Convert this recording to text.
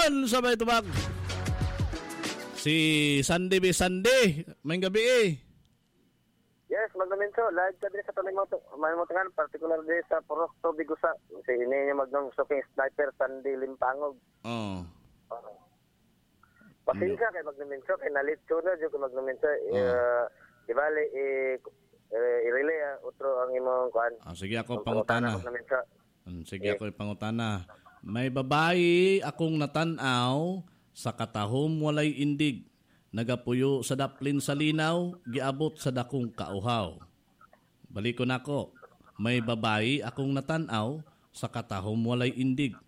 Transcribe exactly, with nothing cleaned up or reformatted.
hapon, sabay tubag. Si Sandy B. Sandy, may gabi eh. Yes, magnaminso. Live ka din sa tunay mo may motingan, particular din sa Porokto, Bigusa. Si ini niya magnong suking sniper, Sandy Limpangog. Oo. Oh. Uh, Pasensya kay magnaminso, kay nalit ko na, kay magnaminso. Oh. Uh, di bali, eh, uh, i-relay, uh, utro ang imong kuhan. Ah, sige ako pangutana. Um, sige yeah. ako pangutana. May babae akong natanaw sa katahom walay indig. Nagapuyo sa daplin sa linaw, giabot sa dakong kauhaw. Balik ko nako. May babae akong natanaw sa katahom walay indig.